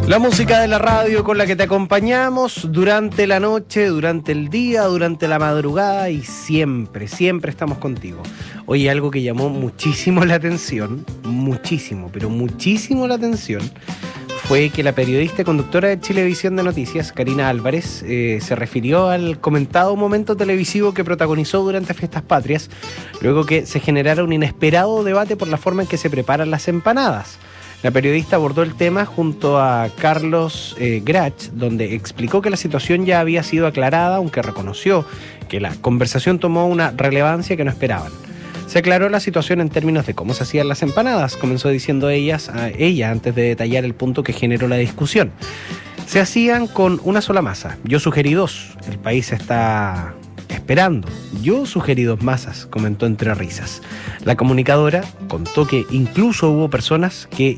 La música de la radio con la que te acompañamos durante la noche, durante el día, durante la madrugada y siempre, siempre estamos contigo. Oye, algo que llamó muchísimo la atención, muchísimo, pero muchísimo la atención, fue que la periodista y conductora de Chilevisión de Noticias, Karina Álvarez, se refirió al comentado momento televisivo que protagonizó durante Fiestas Patrias, luego que se generara un inesperado debate por la forma en que se preparan las empanadas. La periodista abordó el tema junto a Carlos Grach, donde explicó que la situación ya había sido aclarada, aunque reconoció que la conversación tomó una relevancia que no esperaban. Se aclaró la situación en términos de cómo se hacían las empanadas, comenzó diciendo ella antes de detallar el punto que generó la discusión. Se hacían con una sola masa. Yo sugerí 2. El país está esperando. Yo sugerí 2 masas, comentó entre risas. La comunicadora contó que incluso hubo personas que